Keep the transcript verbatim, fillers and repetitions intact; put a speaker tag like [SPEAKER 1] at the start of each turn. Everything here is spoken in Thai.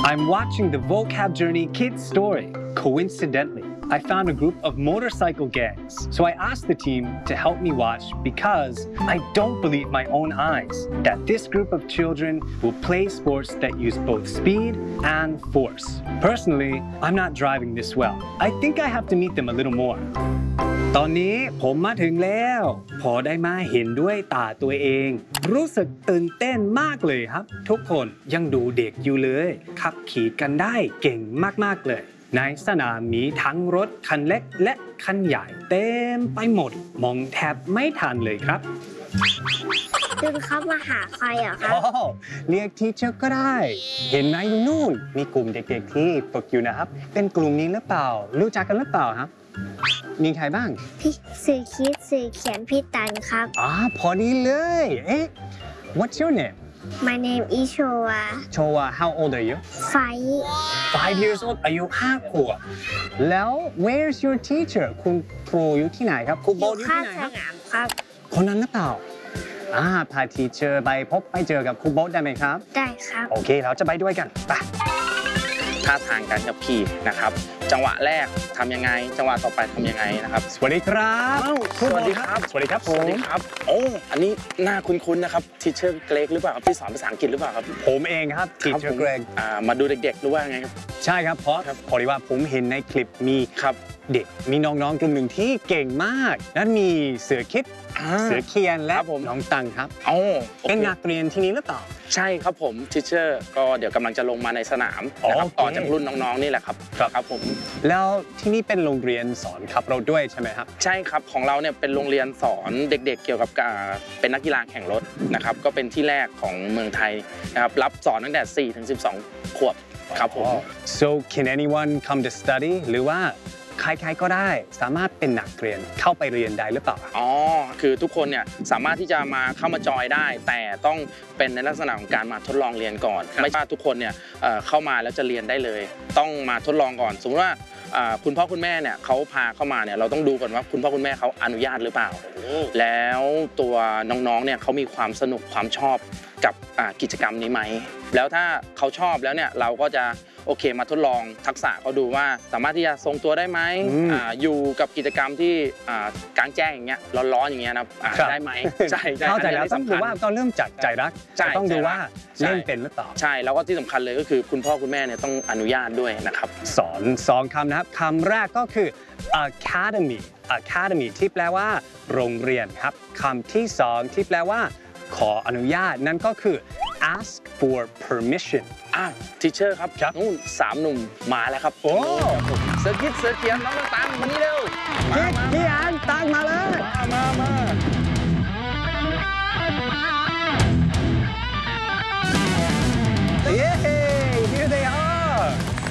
[SPEAKER 1] I'm watching the Vocab Journey Kids story. Coincidentally, I found a group of motorcycle gangs. So I asked the team to help me watch because I don't believe my own eyes that this group of children will play sports that use both speed and force. Personally, I'm not driving this well. I think I have to meet them a little more. ตอนนี้ผมมาถึงแล้วพอได้มาเห็นด้วยตาตัวเองรู้สึกตื่นเต้นมากเลยครับทุกคนยังดูเด็กอยู่เลยขับขี่กันได้เก่งมากๆเลยในสนามมีทั้งรถคันเล็กและคันใหญ่เต็มไปหมดมองแทบไม่ทันเลยครับ
[SPEAKER 2] คุณครับมาหาใครเหรอครับ
[SPEAKER 1] อ๋อเรียกทีเชอร์ก็ได้เห็นไหมนู่นมีกลุ่มเด็กๆที่ฝึกอยู่นะครับเป็นกลุ่มนี้หรือเปล่ารู้จักกันหรือเปล่าครับมีใครบ้าง
[SPEAKER 2] พี่สื่อคิดสื่อเขียนพี่ตันครับ
[SPEAKER 1] อ๋อพอดีเลยเอ๊ะ What's your name
[SPEAKER 2] My name is Showa
[SPEAKER 1] Showa How old are you
[SPEAKER 2] Five
[SPEAKER 1] Five years old อายุห้าขวบแล้ว Where's your teacher คุณครูอยู่ที่ไหนครับครูโบอยู่ที่ไหนครับ
[SPEAKER 2] ข้างสนามครับ
[SPEAKER 1] คนนั้นหรือเปล่าอ่าพาทีเชอร์ไปพบไปเจอกับครูโบ๊ทได้ไหมครับ
[SPEAKER 2] ได้ครับ
[SPEAKER 1] โอเคเราจะไปด้วยกันไป
[SPEAKER 3] ท่าทางการขับขี่นะครับจังหวะแรกทำยังไงจังหวะต่อไปทำยังไงนะครับ
[SPEAKER 1] สวัสดีครับ
[SPEAKER 3] สวัสดีครับ
[SPEAKER 1] สวัสดีครับ
[SPEAKER 3] สวัสดีครับโอ้อันนี้หน้าคุ้นๆนะครับทีเชอร์เกรกหรือเปล่าครับที่สอนภาษาอังกฤษหรือเปล่าครับ
[SPEAKER 1] ผมเองครับทีเชอร์เกรก
[SPEAKER 3] มาดูเด็กๆหรือว่าไงครับ
[SPEAKER 1] ใช่ครับเพราะพอดีว่าผมเห็นในคลิปมีเด็กมีน้องๆกลุ่มหนึ่งที่เก่งมากนั่นมีเสือคิดเสือเคียนและน้องตังครับ
[SPEAKER 3] โอ้
[SPEAKER 1] เป็นนักเรียนที่นี้หรือเปล่า
[SPEAKER 3] ใช่ครับผมทีเชอร์ก็เดี๋ยวกำลังจะลงมาในสนามนะครับต่อจากรุ่นน้องๆนี่แหละครับครับผม
[SPEAKER 1] แล้วที่นี่เป็นโรงเรียนสอนขับรถด้วยใช่ไหมครับ
[SPEAKER 3] ใช่ครับของเราเนี่ยเป็นโรงเรียนสอนเด็กๆเกี่ยวกับเป็นนักกีฬาแข่งรถนะครับก็เป็นที่แรกของเมืองไทยนะครับรับสอนตั้งแต่สี่ถึงสิบสองขวบครับผม
[SPEAKER 1] so can anyone come to study หรือว่าใครๆก็ได้สามารถเป็นนักเรียนเข้าไปเรียนได้หรือเปล่า
[SPEAKER 3] อ๋อคือทุกคนเนี่ยสามารถที่จะมาเข้ามาจอยได้แต่ต้องเป็นในลักษณะของการมาทดลองเรียนก่อนไม่ใช่ทุกคนเนี่ยเข้ามาแล้วจะเรียนได้เลยต้องมาทดลองก่อนสมมติว่าคุณพ่อคุณแม่เนี่ยเขาพาเข้ามาเนี่ยเราต้องดูก่อนว่าคุณพ่อคุณแม่เขาอนุญาตหรือเปล่าแล้วตัวน้องๆเนี่ยเขามีความสนุกความชอบกับกิจกรรมนี้ไหมแล้วถ้าเขาชอบแล้วเนี่ยเราก็จะโอเคมาทดลองทักษะเขาดูว่าสามารถที่จะทรงตัวได้ไหม อ, อยู่กับกิจกรรมที่กลางแจ้งอย่างเงี้ยร้อนๆอย่างเงี้ยนะได้ไหมใช่
[SPEAKER 1] เข้าใจแล้วต้องดูว่าต้องเริ่มจากใจรักต้องดูว่าเล่นเป็นหรือเปล่า
[SPEAKER 3] ใช่แล้วก็ที่สำคัญเลยก็คือคุณพ่อคุณแม่เนี่ยต้องอนุญาตด้วยนะครับ
[SPEAKER 1] สอนสองคำนะครับคำแรกก็คือ academy academy ที่แปลว่าโรงเรียนครับคำที่สองที่แปลว่าขออนุญาตนั่นก็คือ ask for permission
[SPEAKER 3] อ่ะทีเชอร์ครับนู่นสามหนุ่มมาแล้วครับโอ้เสือคิดเสือเขียนน้องตังมานี่เร็ว
[SPEAKER 1] คิดพี่อันตังมาเลย
[SPEAKER 3] มามามา